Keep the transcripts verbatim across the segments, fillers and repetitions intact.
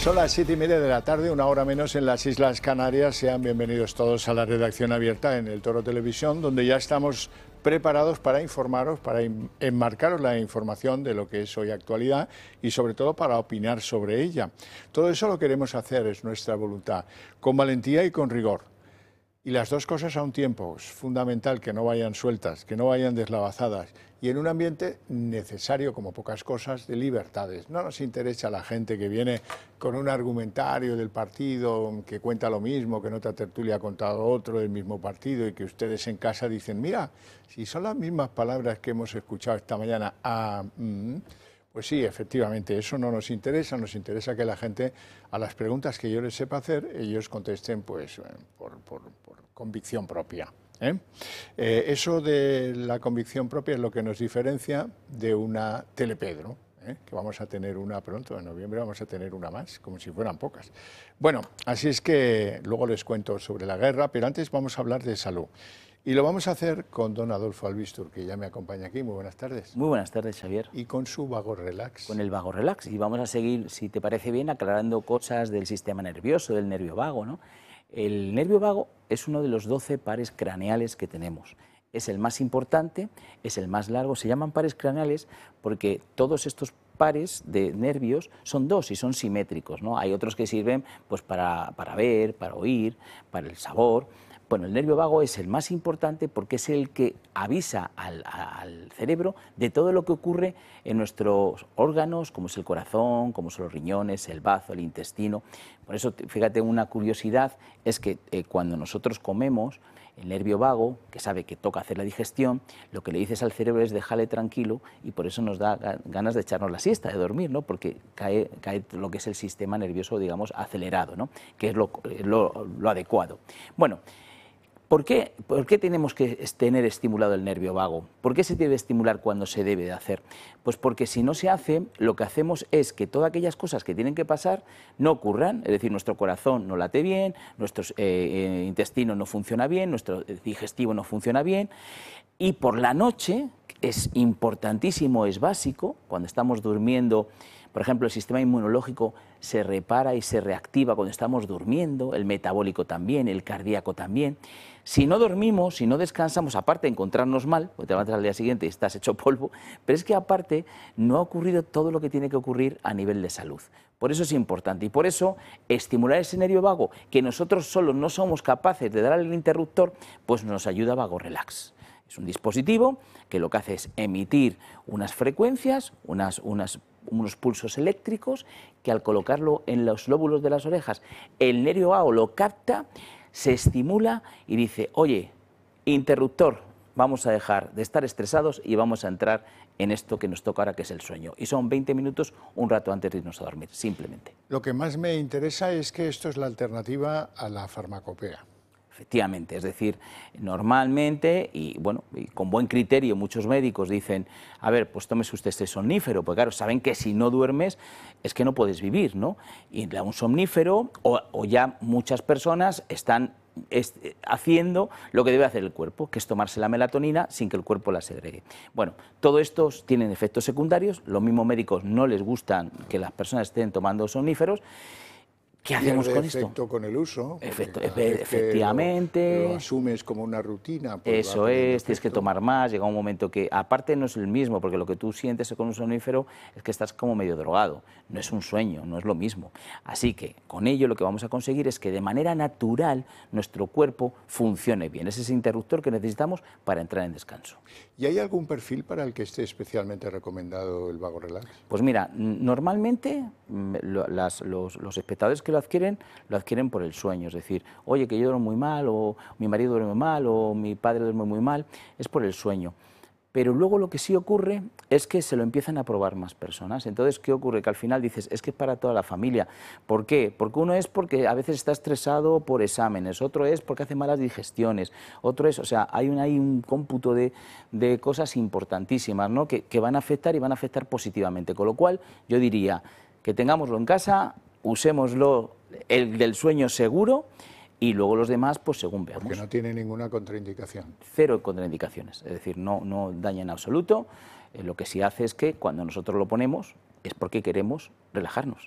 Son las siete y media de la tarde, una hora menos en las Islas Canarias. Sean bienvenidos todos a la redacción abierta en El Toro Televisión, donde ya estamos preparados para informaros, para enmarcaros la información de lo que es hoy actualidad y sobre todo para opinar sobre ella. Todo eso lo queremos hacer, es nuestra voluntad, con valentía y con rigor. Y las dos cosas a un tiempo. Es fundamental que no vayan sueltas, que no vayan deslavazadas y en un ambiente necesario, como pocas cosas, de libertades. No nos interesa la gente que viene con un argumentario del partido, que cuenta lo mismo, que en otra tertulia ha contado otro del mismo partido y que ustedes en casa dicen, mira, si son las mismas palabras que hemos escuchado esta mañana, ah, mm, pues sí, efectivamente, eso no nos interesa, nos interesa que la gente, a las preguntas que yo les sepa hacer, ellos contesten pues por, por, por convicción propia. ¿eh? Eh, eso de la convicción propia es lo que nos diferencia de una Telepedro, ¿eh? que vamos a tener una pronto, en noviembre vamos a tener una más, como si fueran pocas. Bueno, así es que luego les cuento sobre la guerra, pero antes vamos a hablar de salud. Y lo vamos a hacer con don Adolfo Albistur, que ya me acompaña aquí. Muy buenas tardes. Muy buenas tardes, Xavier. Y con su Vago Relax. Con el Vago Relax. Y vamos a seguir, si te parece bien, aclarando cosas del sistema nervioso, del nervio vago, ¿no? El nervio vago es uno de los doce pares craneales que tenemos. Es el más importante, es el más largo. Se llaman pares craneales porque todos estos pares de nervios son dos y son simétricos, ¿no? Hay otros que sirven pues, para, para ver, para oír, para el sabor. Bueno, el nervio vago es el más importante porque es el que avisa al, al cerebro de todo lo que ocurre en nuestros órganos, como es el corazón, como son los riñones, el bazo, el intestino. Por eso, fíjate, una curiosidad es que eh, cuando nosotros comemos, el nervio vago, que sabe que toca hacer la digestión, lo que le dices al cerebro es déjale tranquilo y por eso nos da ganas de echarnos la siesta, de dormir, ¿no? Porque cae, cae lo que es el sistema nervioso, digamos, acelerado, ¿no? Que es lo, lo, lo adecuado. Bueno, ¿Por qué, ¿Por qué tenemos que tener estimulado el nervio vago? ¿Por qué se debe estimular cuando se debe de hacer? Pues porque si no se hace, lo que hacemos es que todas aquellas cosas que tienen que pasar no ocurran, es decir, nuestro corazón no late bien, nuestro eh, eh, intestino no funciona bien, nuestro digestivo no funciona bien, y por la noche, es importantísimo, es básico, cuando estamos durmiendo, por ejemplo, el sistema inmunológico se repara y se reactiva cuando estamos durmiendo, el metabólico también, el cardíaco también. Si no dormimos, si no descansamos, aparte de encontrarnos mal, porque te levantas al día siguiente y estás hecho polvo, pero es que aparte no ha ocurrido todo lo que tiene que ocurrir a nivel de salud. Por eso es importante y por eso estimular ese nervio vago, que nosotros solos no somos capaces de darle el interruptor, pues nos ayuda Vago Relax. Es un dispositivo que lo que hace es emitir unas frecuencias, unas, unas, unos pulsos eléctricos, que al colocarlo en los lóbulos de las orejas, el nervio vago lo capta, se estimula y dice, oye, interruptor, vamos a dejar de estar estresados y vamos a entrar en esto que nos toca ahora, que es el sueño. Y son veinte minutos, un rato antes de irnos a dormir, simplemente. Lo que más me interesa es que esto es la alternativa a la farmacopea. Efectivamente, es decir, normalmente, y bueno, y con buen criterio, muchos médicos dicen, a ver, pues tómese usted este somnífero, porque claro, saben que si no duermes es que no puedes vivir, ¿no? Y da un somnífero, o, o ya muchas personas están es, haciendo lo que debe hacer el cuerpo, que es tomarse la melatonina sin que el cuerpo la segregue. Bueno, todo esto tienen efectos secundarios, los mismos médicos no les gustan que las personas estén tomando somníferos. ¿Qué hacemos con esto? Efecto con el uso. Efecto, efectivamente. Lo, lo asumes como una rutina. Pues eso es, tienes que tomar más, llega un momento que, aparte no es el mismo, porque lo que tú sientes con un somnífero es que estás como medio drogado, no es un sueño, no es lo mismo. Así que con ello lo que vamos a conseguir es que de manera natural nuestro cuerpo funcione bien, es ese interruptor que necesitamos para entrar en descanso. ¿Y hay algún perfil para el que esté especialmente recomendado el Vago Relax? Pues mira, normalmente las, los, los espectadores que lo adquieren, lo adquieren por el sueño, es decir, oye, que yo duermo muy mal, o mi marido duerme mal, o mi padre duerme muy mal, es por el sueño. Pero luego lo que sí ocurre es que se lo empiezan a probar más personas. Entonces, ¿qué ocurre? Que al final dices, es que es para toda la familia. ¿Por qué? Porque uno es porque a veces está estresado por exámenes, otro es porque hace malas digestiones, otro es, o sea, hay un, hay un cómputo de, de cosas importantísimas, ¿no? que, que van a afectar y van a afectar positivamente. Con lo cual, yo diría que tengámoslo en casa, usémoslo, el del sueño seguro, y luego los demás, pues según veamos. Porque no tiene ninguna contraindicación. Cero contraindicaciones, es decir, no, no daña en absoluto. Eh, lo que sí hace es que cuando nosotros lo ponemos es porque queremos relajarnos.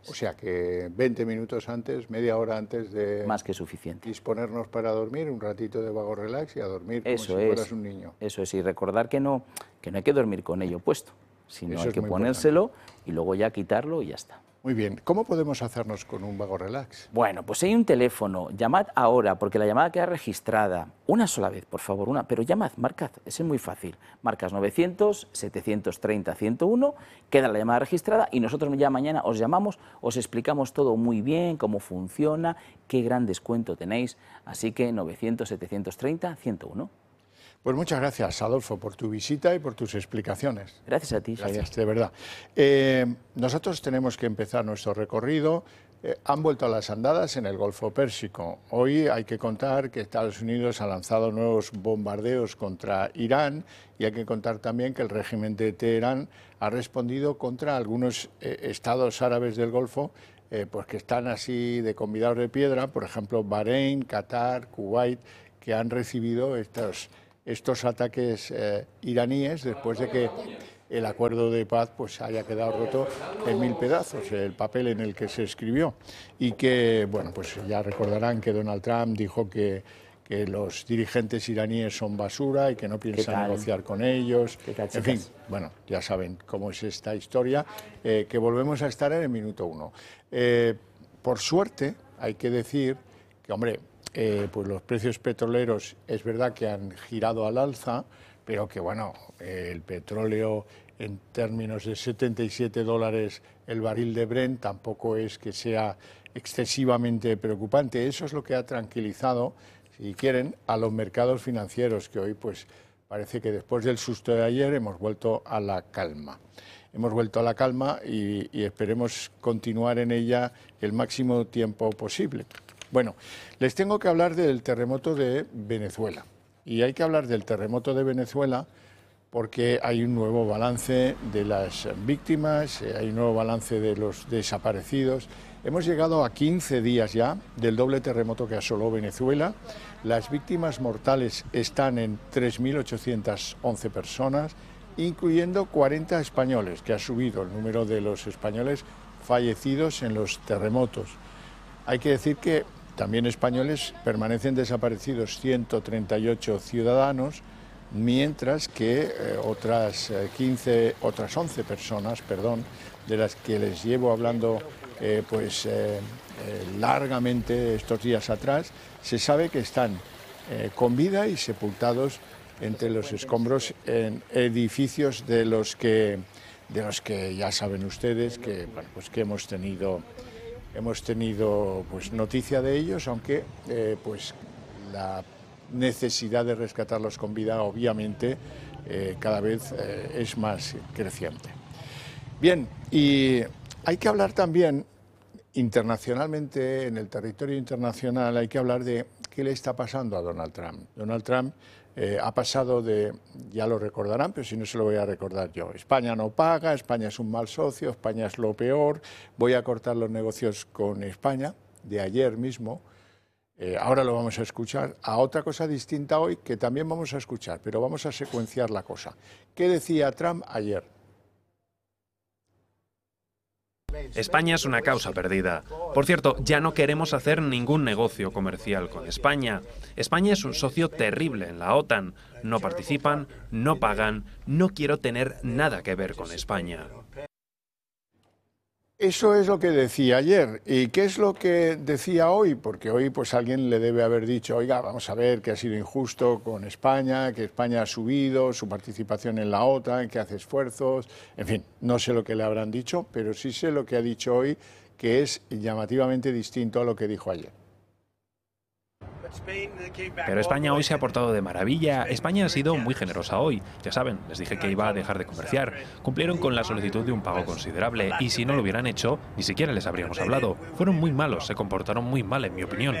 O sea que veinte minutos antes, media hora antes de... Más que suficiente. Disponernos para dormir, un ratito de vago relax y a dormir como Eso si es, fueras un niño. Eso es, y recordar que no, que no hay que dormir con ello puesto, sino Eso hay es que muy ponérselo importante. y luego ya quitarlo y ya está. Muy bien. ¿Cómo podemos hacernos con un vago relax? Bueno, pues hay un teléfono, llamad ahora, porque la llamada queda registrada. Una sola vez, por favor, una, pero llamad, marcad, es muy fácil. Marcas novecientos, setecientos treinta, ciento uno, queda la llamada registrada y nosotros ya mañana os llamamos, os explicamos todo muy bien, cómo funciona, qué gran descuento tenéis. Así que novecientos, setecientos treinta, ciento uno. Pues muchas gracias, Adolfo, por tu visita y por tus explicaciones. Gracias a ti, Xavier. Gracias, de verdad. Eh, nosotros tenemos que empezar nuestro recorrido. Eh, han vuelto a las andadas en el Golfo Pérsico. Hoy hay que contar que Estados Unidos ha lanzado nuevos bombardeos contra Irán y hay que contar también que el régimen de Teherán ha respondido contra algunos eh, estados árabes del Golfo eh, pues que están así de convidados de piedra, por ejemplo, Bahrein, Qatar, Kuwait, que han recibido estos... estos ataques eh, iraníes después de que el acuerdo de paz pues haya quedado roto en mil pedazos, el papel en el que se escribió. Y que, bueno, pues ya recordarán que Donald Trump dijo que, que los dirigentes iraníes son basura y que no piensa negociar con ellos. En fin, bueno, ya saben cómo es esta historia, eh, que volvemos a estar en el minuto uno. Eh, por suerte, hay que decir que, hombre, Eh, pues los precios petroleros es verdad que han girado al alza, pero que bueno, eh, el petróleo en términos de setenta y siete dólares el barril de Brent tampoco es que sea excesivamente preocupante. Eso es lo que ha tranquilizado, si quieren, a los mercados financieros, que hoy pues parece que después del susto de ayer hemos vuelto a la calma. Hemos vuelto a la calma y, y esperemos continuar en ella el máximo tiempo posible. Bueno, les tengo que hablar del terremoto de Venezuela. Y hay que hablar del terremoto de Venezuela porque hay un nuevo balance de las víctimas, hay un nuevo balance de los desaparecidos. Hemos llegado a quince días ya del doble terremoto que asoló Venezuela. Las víctimas mortales están en tres mil ochocientas once personas, incluyendo cuarenta españoles, que ha subido el número de los españoles fallecidos en los terremotos. Hay que decir que también españoles permanecen desaparecidos ciento treinta y ocho ciudadanos, mientras que eh, otras quince, otras once personas, perdón, de las que les llevo hablando eh, pues eh, eh, largamente estos días atrás, se sabe que están eh, con vida y sepultados entre los escombros en edificios de los que de los que ya saben ustedes que bueno, pues que hemos tenido Hemos tenido pues, noticia de ellos, aunque eh, pues, la necesidad de rescatarlos con vida obviamente eh, cada vez eh, es más creciente. Bien, y hay que hablar también internacionalmente, en el territorio internacional, hay que hablar de qué le está pasando a Donald Trump. Donald Trump eh, ha pasado de, ya lo recordarán, pero si no se lo voy a recordar yo, España no paga, España es un mal socio, España es lo peor, voy a cortar los negocios con España, de ayer mismo, eh, ahora lo vamos a escuchar, a otra cosa distinta hoy que también vamos a escuchar, pero vamos a secuenciar la cosa. ¿Qué decía Trump ayer? España es una causa perdida. Por cierto, ya no queremos hacer ningún negocio comercial con España. España es un socio terrible en la OTAN. No participan, no pagan, no quiero tener nada que ver con España. Eso es lo que decía ayer. ¿Y qué es lo que decía hoy? Porque hoy pues alguien le debe haber dicho, oiga, vamos a ver que ha sido injusto con España, que España ha subido su participación en la OTAN, que hace esfuerzos, en fin, no sé lo que le habrán dicho, pero sí sé lo que ha dicho hoy, que es llamativamente distinto a lo que dijo ayer. Pero España hoy se ha portado de maravilla. España ha sido muy generosa hoy. Ya saben, les dije que iba a dejar de comerciar. Cumplieron con la solicitud de un pago considerable y si no lo hubieran hecho, ni siquiera les habríamos hablado. Fueron muy malos, se comportaron muy mal, en mi opinión.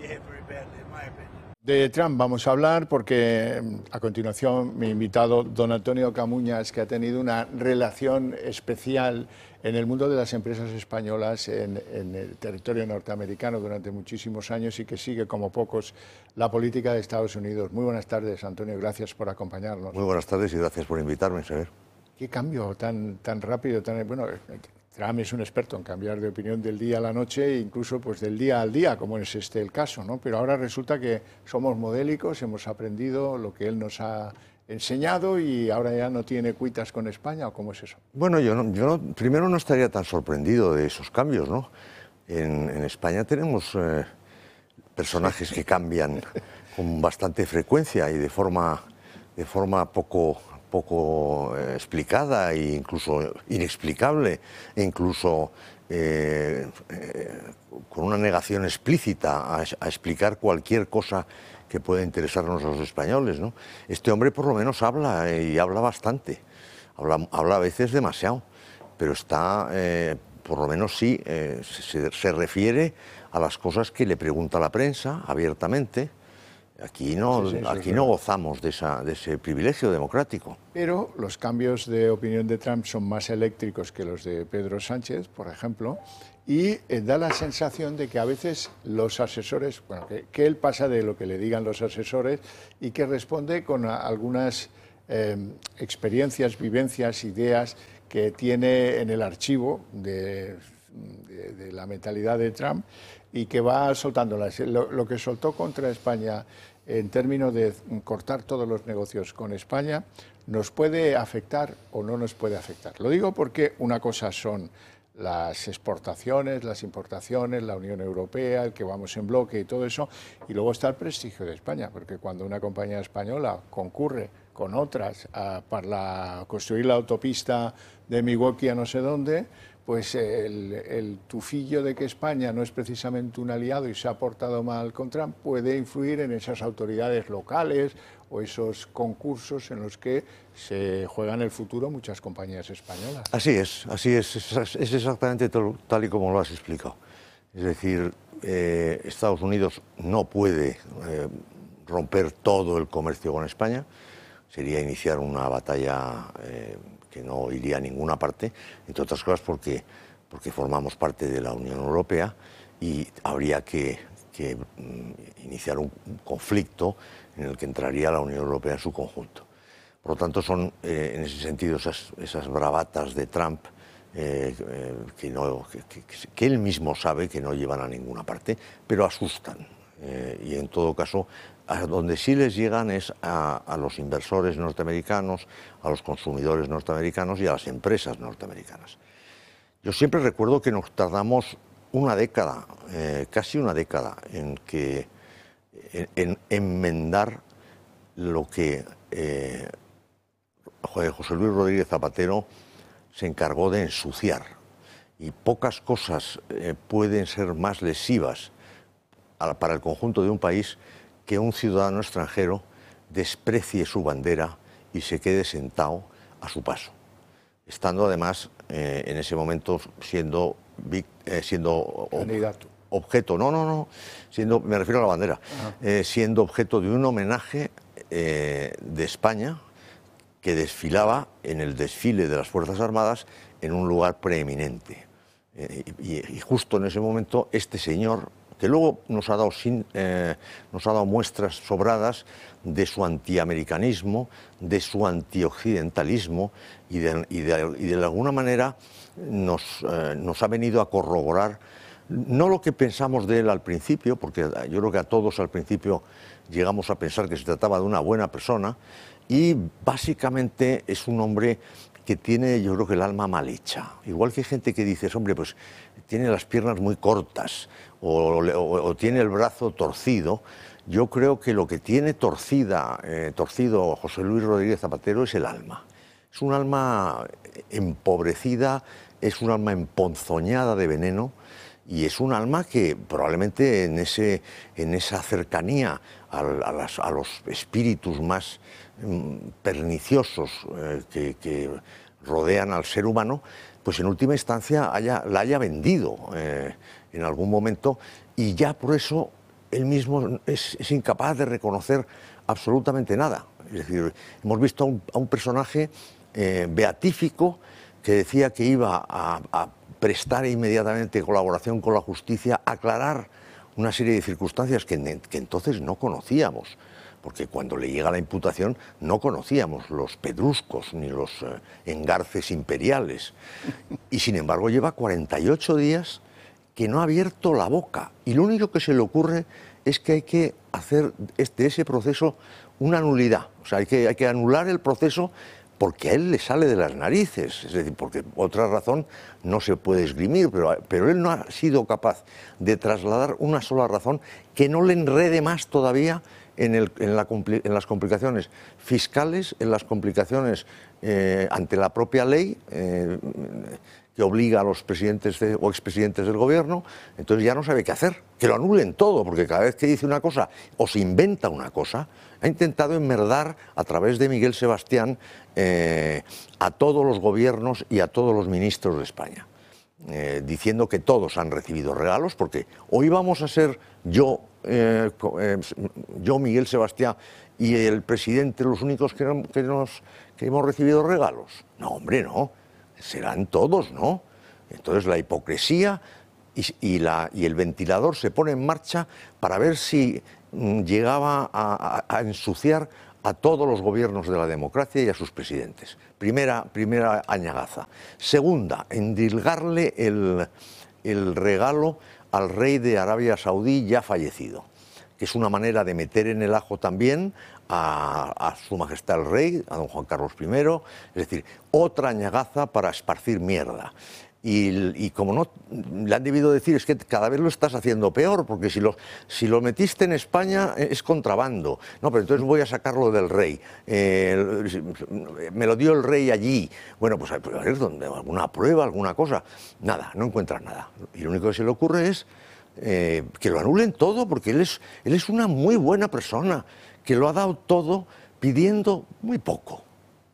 De Trump vamos a hablar porque a continuación mi invitado don Antonio Camuñas, que ha tenido una relación especial en el mundo de las empresas españolas en, en el territorio norteamericano durante muchísimos años y que sigue como pocos la política de Estados Unidos. Muy buenas tardes, Antonio, gracias por acompañarnos. Muy buenas tardes y gracias por invitarme, Xavier. Qué cambio tan, tan rápido, tan bueno. Trump es un experto en cambiar de opinión del día a la noche e incluso pues del día al día, como es este el caso, ¿no? Pero ahora resulta que somos modélicos, hemos aprendido lo que él nos ha enseñado y ahora ya no tiene cuitas con España, ¿o cómo es eso? Bueno, yo, no, yo no, primero no estaría tan sorprendido de esos cambios, ¿no? En, en España tenemos eh, personajes que cambian con bastante frecuencia y de forma, de forma poco... poco eh, explicada e incluso inexplicable, e incluso eh, eh, con una negación explícita a, a explicar cualquier cosa que pueda interesarnos a los españoles, ¿no? Este hombre por lo menos habla, eh, y habla bastante, habla, habla a veces demasiado, pero está, eh, por lo menos sí, eh, se, se refiere a las cosas que le pregunta la prensa abiertamente. Aquí no, sí, sí, aquí sí, no gozamos de, esa, de ese privilegio democrático. Pero los cambios de opinión de Trump son más eléctricos que los de Pedro Sánchez, por ejemplo, y eh, da la sensación de que a veces los asesores, bueno, que, que él pasa de lo que le digan los asesores y que responde con a, algunas eh, experiencias, vivencias, ideas que tiene en el archivo de, de, de la mentalidad de Trump y que va soltándolas. Lo, lo que soltó contra España en términos de cortar todos los negocios con España, ¿nos puede afectar o no nos puede afectar? Lo digo porque una cosa son las exportaciones, las importaciones, la Unión Europea, el que vamos en bloque y todo eso, y luego está el prestigio de España, porque cuando una compañía española concurre con otras a, para construir la autopista de Milwaukee a no sé dónde, pues el, el tufillo de que España no es precisamente un aliado y se ha portado mal con Trump puede influir en esas autoridades locales o esos concursos en los que se juegan el futuro muchas compañías españolas. Así es, así es, es, es exactamente tal y como lo has explicado. Es decir, eh, Estados Unidos no puede eh, romper todo el comercio con España, sería iniciar una batalla eh, que no iría a ninguna parte, entre otras cosas porque, porque formamos parte de la Unión Europea y habría que, que mm, iniciar un, un conflicto en el que entraría la Unión Europea en su conjunto. Por lo tanto, son eh, en ese sentido esas, esas bravatas de Trump eh, eh, que, no, que, que, que él mismo sabe que no llevan a ninguna parte, pero asustan. Eh, y en todo caso, a donde sí les llegan es a, a los inversores norteamericanos, a los consumidores norteamericanos y a las empresas norteamericanas. Yo siempre recuerdo que nos tardamos una década, eh, casi una década, en, que, en, en enmendar lo que eh, José Luis Rodríguez Zapatero se encargó de ensuciar. Y pocas cosas eh, pueden ser más lesivas para el conjunto de un país que un ciudadano extranjero desprecie su bandera y se quede sentado a su paso, estando además eh, en ese momento siendo, eh, siendo ob objeto, no, no, no, siendo, me refiero a la bandera, eh, siendo objeto de un homenaje eh, de España que desfilaba en el desfile de las Fuerzas Armadas en un lugar preeminente. Eh, y, y justo en ese momento este señor, que luego nos ha dado, sin, eh, nos ha dado muestras sobradas de su antiamericanismo, de su antioccidentalismo y de, y de, y de alguna manera nos, eh, nos ha venido a corroborar no lo que pensamos de él al principio, porque yo creo que a todos al principio llegamos a pensar que se trataba de una buena persona, y básicamente es un hombre que tiene, yo creo que el alma mal hecha. Igual que hay gente que dices, hombre, pues tiene las piernas muy cortas o, o, o tiene el brazo torcido. Yo creo que lo que tiene torcida, eh, torcido José Luis Rodríguez Zapatero es el alma. Es un alma empobrecida, es un alma emponzoñada de veneno y es un alma que probablemente en, ese, en esa cercanía a, a, las, a los espíritus más mm, perniciosos eh, que, que rodean al ser humano, pues en última instancia haya, la haya vendido eh, en algún momento, y ya por eso él mismo es, es incapaz de reconocer absolutamente nada. Es decir, hemos visto a un, a un personaje eh, beatífico que decía que iba a, a prestar inmediatamente colaboración con la justicia, aclarar una serie de circunstancias que, que entonces no conocíamos, porque cuando le llega la imputación no conocíamos los pedruscos ni los eh, engarces imperiales. Y sin embargo lleva cuarenta y ocho días que no ha abierto la boca. Y lo único que se le ocurre es que hay que hacer de ese proceso una nulidad. O sea, hay que, hay que anular el proceso porque a él le sale de las narices. Es decir, porque otra razón no se puede esgrimir, pero, pero él no ha sido capaz de trasladar una sola razón que no le enrede más todavía en, el, en, la, en las complicaciones fiscales, en las complicaciones eh, ante la propia ley, eh, que obliga a los presidentes de, o expresidentes del gobierno. Entonces ya no sabe qué hacer, que lo anulen todo, porque cada vez que dice una cosa o se inventa una cosa, ha intentado enmerdar a través de Miguel Sebastián eh, a todos los gobiernos y a todos los ministros de España, eh, diciendo que todos han recibido regalos, porque hoy vamos a ser yo, eh, eh, yo Miguel Sebastián y el presidente los únicos que, no, que, nos, que hemos recibido regalos. No, hombre, no. Serán todos, ¿no? Entonces la hipocresía y, y, la, y el ventilador se pone en marcha para ver si mm, llegaba a, a, a ensuciar a todos los gobiernos de la democracia y a sus presidentes. Primera, primera añagaza. Segunda, endilgarle el, el regalo al rey de Arabia Saudí ya fallecido, que es una manera de meter en el ajo también a, a su majestad el rey, a don Juan Carlos primero, es decir, otra añagaza para esparcir mierda. Y, y como no le han debido decir, es que cada vez lo estás haciendo peor, porque si lo, si lo metiste en España es contrabando. No, pero entonces voy a sacarlo del rey. Eh, me lo dio el rey allí. Bueno, pues a ver, ¿dónde? ¿Alguna prueba, alguna cosa? Nada, no encuentras nada. Y lo único que se le ocurre es eh, que lo anulen todo, porque él es, él es una muy buena persona, que lo ha dado todo pidiendo muy poco.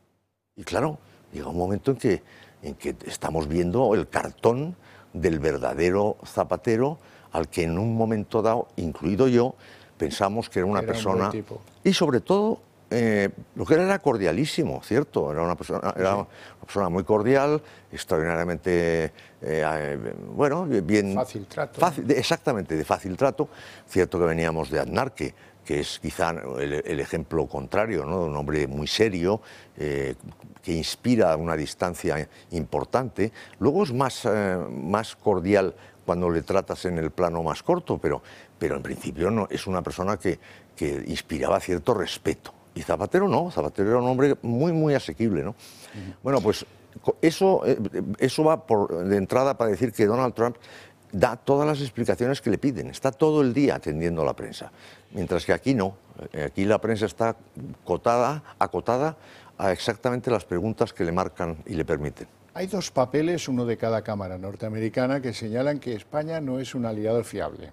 Y claro, llega un momento en que, en que estamos viendo el cartón del verdadero Zapatero, al que en un momento dado, incluido yo, pensamos que era una era persona... Un buen tipo. Y sobre todo, eh, lo que era era cordialísimo, ¿cierto? Era una persona, era una persona muy cordial, extraordinariamente, eh, eh, bueno, bien... Fácil trato. Fácil, de, exactamente, de fácil trato. Cierto que veníamos de Aznar, que, que es quizá el, el ejemplo contrario, ¿no? De un hombre muy serio, eh, que inspira una distancia importante. Luego es más, eh, más cordial cuando le tratas en el plano más corto, pero, pero en principio no, es una persona que, que inspiraba cierto respeto. Y Zapatero no, Zapatero era un hombre muy, muy asequible, ¿no? Uh-huh. Bueno, pues eso, eso va por, de entrada para decir que Donald Trump da todas las explicaciones que le piden, está todo el día atendiendo a la prensa, mientras que aquí no, aquí la prensa está acotada, acotada a exactamente las preguntas que le marcan y le permiten. Hay dos papeles, uno de cada cámara norteamericana, que señalan que España no es un aliado fiable.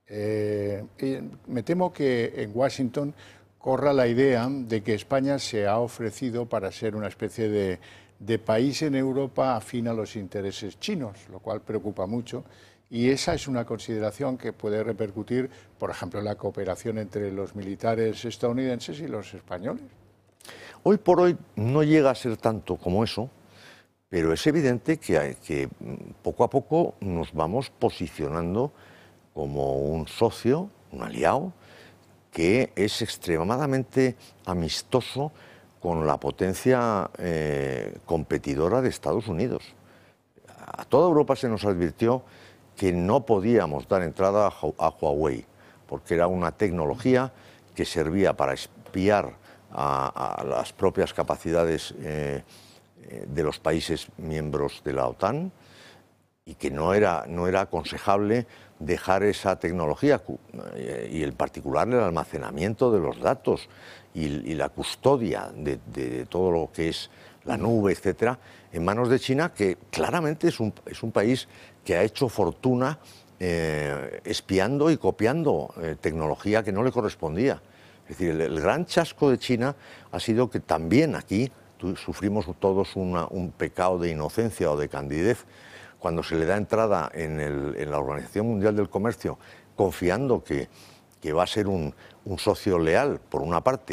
Eh, me temo que en Washington corra la idea de que España se ha ofrecido para ser una especie de, de país en Europa afín a los intereses chinos, lo cual preocupa mucho. Y esa es una consideración que puede repercutir, por ejemplo, en la cooperación entre los militares estadounidenses y los españoles. Hoy por hoy no llega a ser tanto como eso, pero es evidente que, hay, que poco a poco nos vamos posicionando como un socio, un aliado, que es extremadamente amistoso con la potencia eh, competidora de Estados Unidos. A toda Europa se nos advirtió que no podíamos dar entrada a Huawei, porque era una tecnología que servía para espiar a, a las propias capacidades eh, de los países miembros de la OTAN, y que no era, no era aconsejable dejar esa tecnología, y en particular el almacenamiento de los datos y, y la custodia de, de todo lo que es la nube, etcétera, en manos de China, que claramente es un, es un país que ha hecho fortuna eh, espiando y copiando eh, tecnología que no le correspondía. Es decir, el, el gran chasco de China ha sido que también aquí tu, sufrimos todos una, un pecado de inocencia o de candidez cuando se le da entrada en, el, en la Organización Mundial del Comercio, confiando que, que va a ser un, un socio leal, por una parte,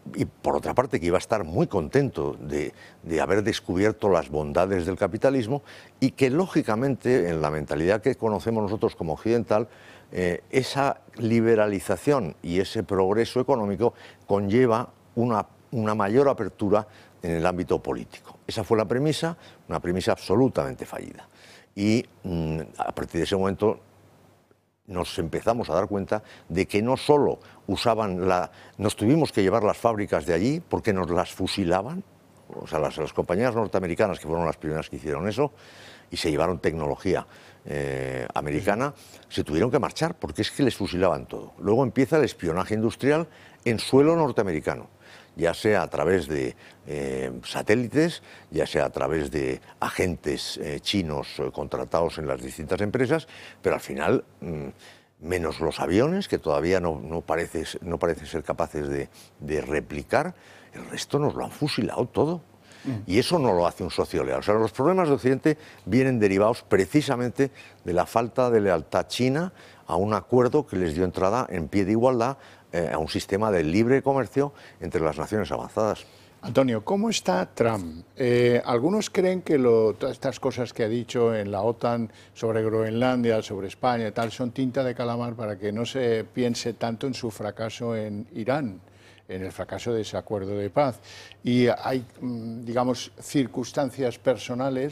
y por otra parte que iba a estar muy contento de, de haber descubierto las bondades del capitalismo y que lógicamente en la mentalidad que conocemos nosotros como occidental, eh, esa liberalización y ese progreso económico conlleva una, una mayor apertura en el ámbito político. Esa fue la premisa, una premisa absolutamente fallida. Y mmm, a partir de ese momento nos empezamos a dar cuenta de que no solo usaban la... Nos tuvimos que llevar las fábricas de allí porque nos las fusilaban, o sea, las, las compañías norteamericanas que fueron las primeras que hicieron eso, y se llevaron tecnología eh, americana, se tuvieron que marchar porque es que les fusilaban todo. Luego empieza el espionaje industrial en suelo norteamericano, ya sea a través de eh, satélites, ya sea a través de agentes eh, chinos eh, contratados en las distintas empresas, pero al final, mmm, menos los aviones, que todavía no, no, parece, no parecen ser capaces de, de replicar, el resto nos lo han fusilado todo. Y eso no lo hace un socio leal. O sea, los problemas de Occidente vienen derivados precisamente de la falta de lealtad china a un acuerdo que les dio entrada en pie de igualdad eh, a un sistema de libre comercio entre las naciones avanzadas. Antonio, ¿cómo está Trump? Eh, algunos creen que lo, todas estas cosas que ha dicho en la OTAN sobre Groenlandia, sobre España y tal, son tinta de calamar para que no se piense tanto en su fracaso en Irán, en el fracaso de ese acuerdo de paz. Y hay, digamos, circunstancias personales